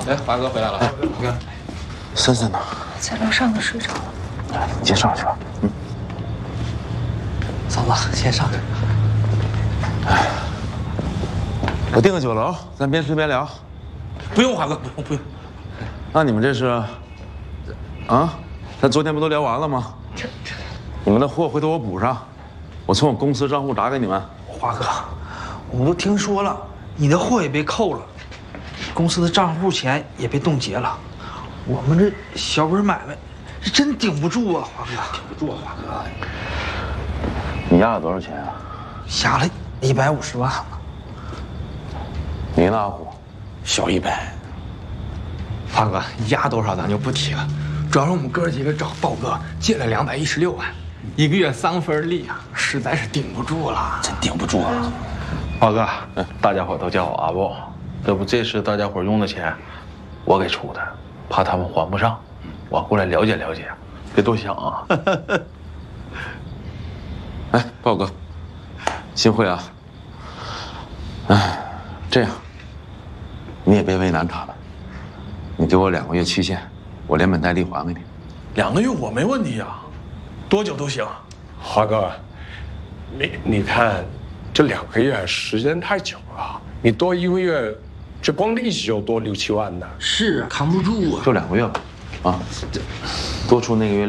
哎，华哥回来了。你看， 森森呢？ 在楼上都睡着了。 你先上去吧。 嫂子，先上去。 我订个酒楼，咱边吃边聊。 不用，华哥，不用。 那你们这是？啊？咱昨天不都聊完了吗？你们的货回头我补上，我从我公司账户打给你们。 华哥，我们都听说了，你的货也被扣了，公司的账户钱也被冻结了，我们这小本买卖是真顶不住啊，华哥，顶不住啊，华哥。 你压了多少钱啊？ 下了150万了。 你呢，阿虎？ 小100。华哥，压多少咱就不提了，主要是我们哥几个找豹哥借了216万，1个月3分利啊，实在是顶不住了， 真顶不住啊！ 华哥，大家伙都叫我阿豹，这不这是大家伙用的钱，我给出的，怕他们还不上，我过来了解了解，别多想啊。 哎，豹哥，幸会啊！哎，这样，你也别为难他们，你给我2个月期限，我连本带利还给你。 2个月我没问题啊，多久都行。 华哥，你看，这2个月时间太久了，你多1个月，这光利息就多6、7万呢。 是啊，扛不住啊。 就2个月吧，啊，多出那个月